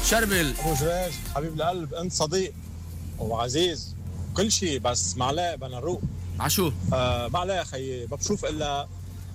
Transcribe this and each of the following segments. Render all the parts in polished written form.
شربل ابو جريج حبيب القلب، انت صديق وعزيز كل شيء، بس معلقه بدنا نروق. عشو معلقه يا خيي، بشوف الا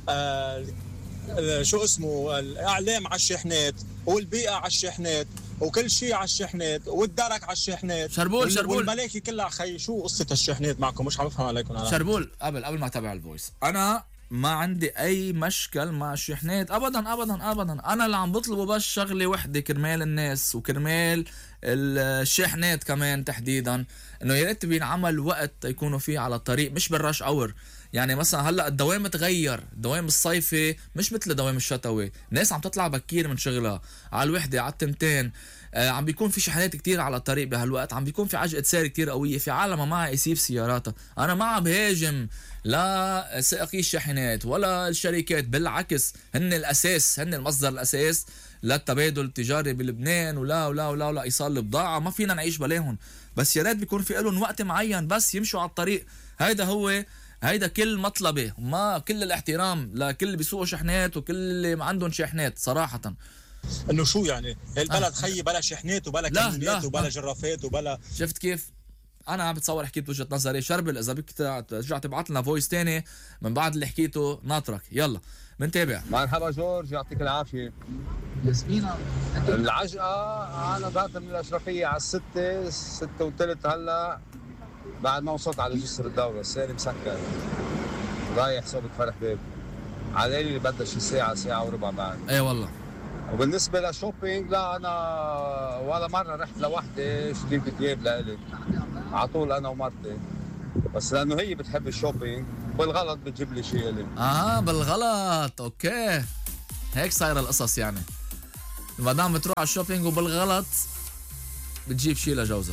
شو اسمه الاعلام على الشاحنات والبيئه على الشاحنات وكل شيء على الشاحنات والدرك على الشاحنات شربول والملاكي كلها خي. شو قصه الشاحنات معكم؟ مش عم بفهم عليكم انا. شربول قبل ما اتابع الفويس، انا ما عندي اي مشكل مع الشحنات ابدا ابدا ابدا. انا اللي عم بطلبه بس شغله وحده كرمال الناس وكرمال الشاحنات كمان تحديدا، انه يا ريت بينعمل وقت يكونوا فيه على الطريق مش بالرش اور. يعني مثلا هلا الدوام تغير، الدوام الصيفي مش مثل الدوام الشتوي، الناس عم تطلع بكير من شغلها على الوحده على التنتين. عم بيكون في شحنات كتير على الطريق بهالوقت، عم بيكون في عجقة سير كتير قوية، في عالم معها يسيب سياراتها. انا ما عم بهاجم لا سائقي الشاحنات ولا الشركات، بالعكس هن الاساس، هن المصدر الاساس للتبادل التجاري بلبنان ولا ولا ولا ولا ايصال البضاعة، ما فينا نعيش بلاهم. بس يا ريت بيكون في لهم وقت معين بس يمشوا على الطريق. هيدا كل مطلبه، ما كل الاحترام لكل اللي بيسوقوا شحنات وكل اللي عندهم شاحنات صراحة. انه شو يعني البلد خي بلا شحنات وبلا كميات وبلا جرافات وبلا. شفت كيف انا عم بتصور حكيت وجهة نظري. شربل اذا بدك ترجع تبعت لنا فويس تاني من بعد اللي حكيته ناطرك. يلا بنتابع. مرحبا جورج، يعطيك العافيه. ياسمينة العجقه انا ضغط من الاشرفيه على 6:03 هلا، بعد ما وصلت على جسر الدوله السير مسكر رايح صوبة فرح باب، على اللي بدها شي ساعه وربع بعد. اي والله. وبالنسبه للشوبينج لا، انا ولا مره رحت لوحدي اشتريت ثياب لإلي، على طول انا ومرتي، بس لانه هي بتحب الشوبينج بالغلط بتجيب لي شيء إلي. بالغلط. اوكي هيك صايره القصص، يعني المدام بتروح على الشوبينج وبالغلط بتجيب شيء لجوزها.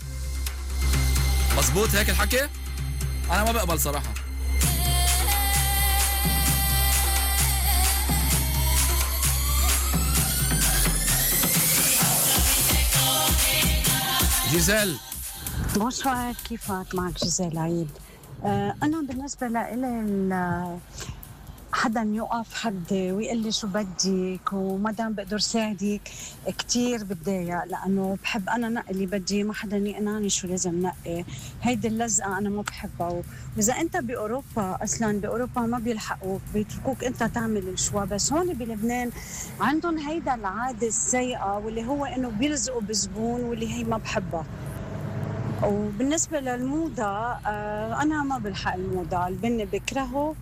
مزبوط هيك الحكي؟ انا ما بقبل صراحه. جيزيل بونسوار، كيفك؟ معك جيزيل عيد. أنا بالنسبة لإلي حدا يوقف حدي ويقول لي شو بدك وما دام بقدر ساعدك كتير بتضايق، لأنه بحب أنا نقي اللي بدي، ما حدا يقنعني شو لازم نقي. هيدي اللزقة أنا ما بحبها. وإذا أنت بأوروبا، أصلا بأوروبا ما بيلحقوك، بيتركوك أنت تعمل الشوا. بس هون بلبنان عندهم هيدا العادة السيئة واللي هو إنه بيلزقوا بزبون، واللي هي ما بحبها. وبالنسبة للموضة أنا ما بلحق الموضة، البني بكرهه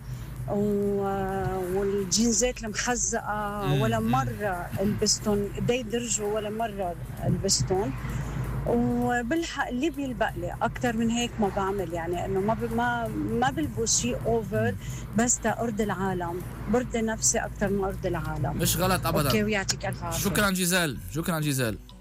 والجينزات المخزقة ولا مرة البستون دي درجوا، ولا مرة البستون. وبلحق اللي بيلبق لي أكتر من هيك ما بعمل، يعني إنه ما بلبس شيء أوفر، بس تأرض العالم، برضي نفسي أكتر من أرض العالم. مش غلط أبدا. أوكي ويعطيك ألف عافية. شكرا جيزيل.